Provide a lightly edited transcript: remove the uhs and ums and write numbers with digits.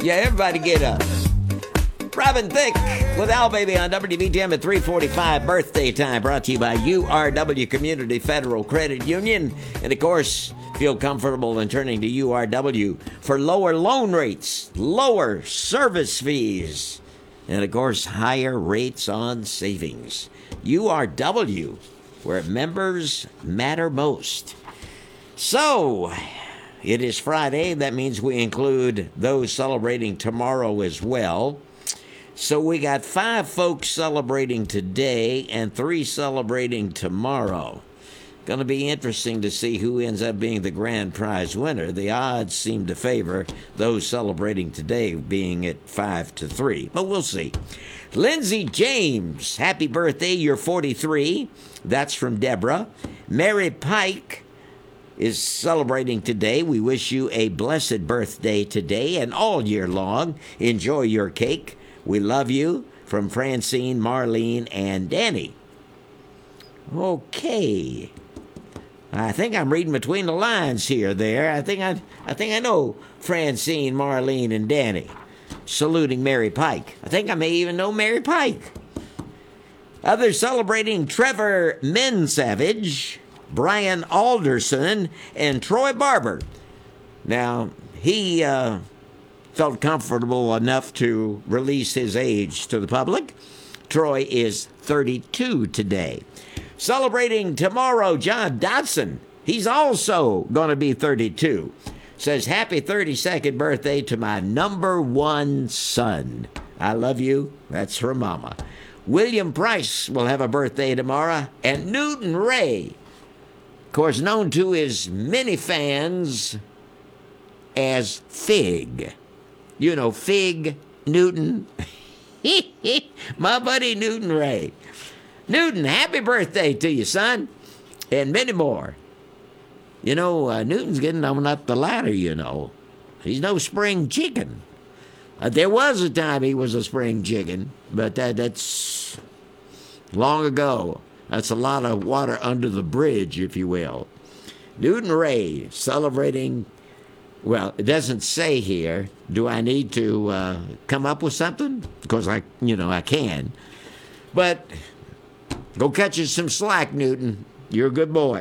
Yeah, everybody get up. Robin Thicke with Al Baby on WBTM at 3:45 birthday time, brought to you by URW Community Federal Credit Union. And of course, feel comfortable in turning to URW for lower loan rates, lower service fees, and of course, higher rates on savings. URW, where members matter most. So, it is Friday. That means we include those celebrating tomorrow as well. So we got 5 folks celebrating today and 3 celebrating tomorrow. Going to be interesting to see who ends up being the grand prize winner. The odds seem to favor those celebrating today being at 5-3, but we'll see. Lindsay James, happy birthday, you're 43. That's from Deborah. Mary Pike is celebrating today. We wish you a blessed birthday today and all year long. Enjoy your cake. We love you, from Francine, Marlene, and Danny. Okay. I think I'm reading between the lines here there. I think I know Francine, Marlene, and Danny. Saluting Mary Pike. I think I may even know Mary Pike. Others celebrating Trevor Mensavage, Brian Alderson, and Troy Barber. Now, he felt comfortable enough to release his age to the public. Troy is 32 today. Celebrating tomorrow, John Dodson. He's also going to be 32. Says, happy 32nd birthday to my number 1 son. I love you. That's her mama. William Price will have a birthday tomorrow. And Newton Ray, of course, known to his many fans as Fig. You know, Fig Newton. My buddy Newton Ray. Newton, happy birthday to you, son. And many more. You know, Newton's getting on up the ladder, you know. He's no spring chicken. There was a time he was a spring chicken, but that's long ago. That's a lot of water under the bridge, if you will. Newton Ray celebrating. Well, it doesn't say here. Do I need to come up with something? Because I can. But go catch us some slack, Newton. You're a good boy.